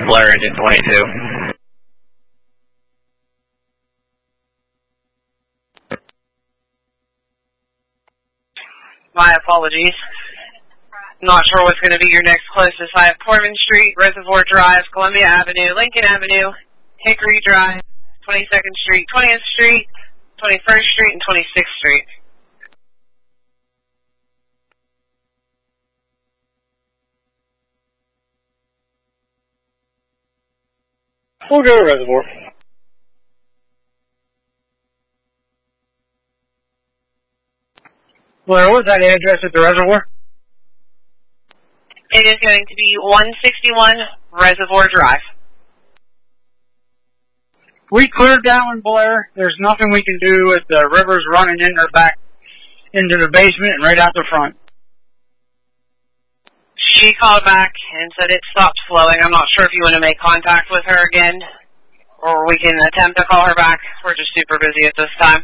Blair Engine 22. My apologies. Not sure what's going to be your next closest. I have Portman Street, Reservoir Drive, Columbia Avenue, Lincoln Avenue, Hickory Drive, 22nd Street, 20th Street, 21st Street, and 26th Street. We'll go to Reservoir. Blair, what's that address at the Reservoir? It is going to be 161 Reservoir Drive. We cleared that one, Blair. There's nothing we can do with the rivers running in or back into the basement and right out the front. She called back and said it stopped flowing. I'm not sure if you want to make contact with her again, or we can attempt to call her back. We're just super busy at this time.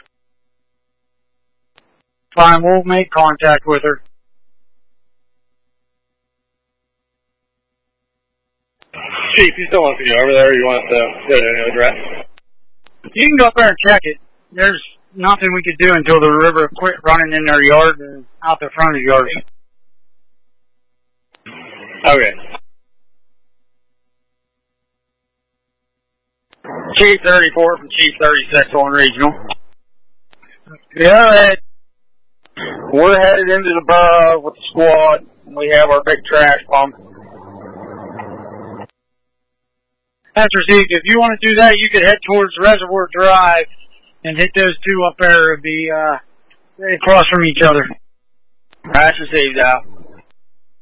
Fine, we'll make contact with her. Chief, you still want to go over there, or you want to go to a new address? You can go up there and check it. There's nothing we could do until the river quit running in their yard and out the front of the yard. Okay. Chief 34 from Chief 36 on Regional. Yeah, we're headed into the borough with the squad. We have our big trash pump. That's received. If you want to do that, you could head towards Reservoir Drive and hit those two up there. It'd be right across from each other. That's received, Al.